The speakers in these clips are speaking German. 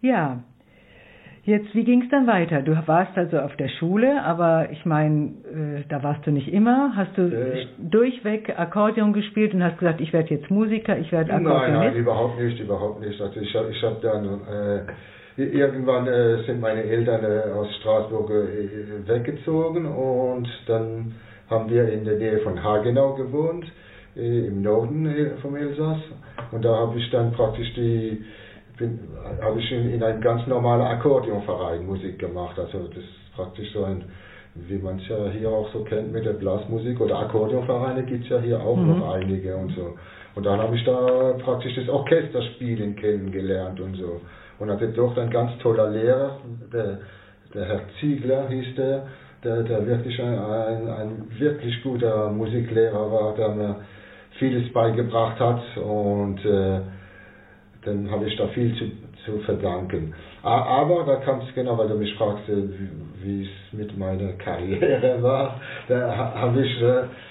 Ja, jetzt, wie ging es dann weiter? Du warst also auf der Schule, aber ich meine, da warst du nicht immer. Hast du durchweg Akkordeon gespielt und hast gesagt, ich werde jetzt Musiker, ich werde Akkordeonist? Nein, überhaupt nicht. Also ich hab dann, irgendwann sind meine Eltern aus Straßburg weggezogen und dann haben wir in der Nähe von Hagenau gewohnt, im Norden vom Elsass. Und da habe ich dann praktisch habe ich in einem ganz normalen Akkordeonverein Musik gemacht. Also das ist praktisch so ein, wie man es ja hier auch so kennt mit der Blasmusik oder Akkordeonvereine gibt es ja hier auch noch einige und so. Und dann habe ich da praktisch das Orchesterspielen kennengelernt und so. Und hatte dort ein ganz toller Lehrer, der Herr Ziegler hieß der wirklich ein wirklich guter Musiklehrer war, der mir vieles beigebracht hat und dann habe ich da viel zu verdanken. Aber da kam es genau, weil du mich fragst, wie es mit meiner Karriere war. Da habe ich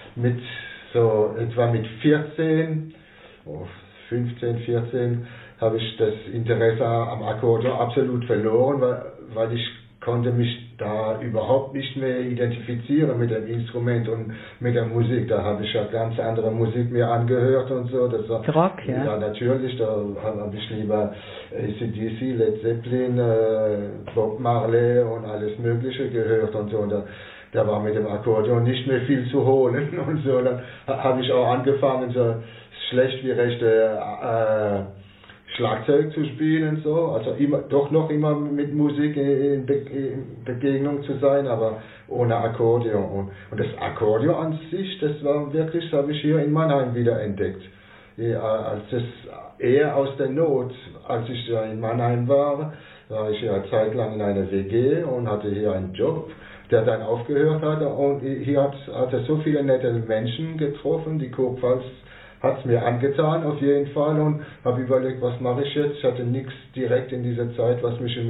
etwa mit 14, 15, 14, habe ich das Interesse am Akkordeon absolut verloren, weil ich konnte mich da überhaupt nicht mehr identifizieren mit dem Instrument und mit der Musik. Da habe ich ja ganz andere Musik mir angehört und so. Das war Rock, ja? Ja, natürlich. Da habe ich lieber AC/DC, Led Zeppelin, Bob Marley und alles Mögliche gehört und so. Und da war mit dem Akkordeon nicht mehr viel zu holen und so. Dann habe ich auch angefangen, so schlecht wie recht Schlagzeug zu spielen, so, also doch noch immer mit Musik in Begegnung zu sein, aber ohne Akkordeon. Und das Akkordeon an sich, das war wirklich, das habe ich hier in Mannheim wieder entdeckt. Als das eher aus der Not, als ich ja in Mannheim war ich ja zeitlang in einer WG und hatte hier einen Job, der dann aufgehört hatte und hier hat er so viele nette Menschen getroffen, die Kurpfalz hat es mir angetan auf jeden Fall und habe überlegt, was mache ich jetzt? Ich hatte nichts direkt in dieser Zeit, was mich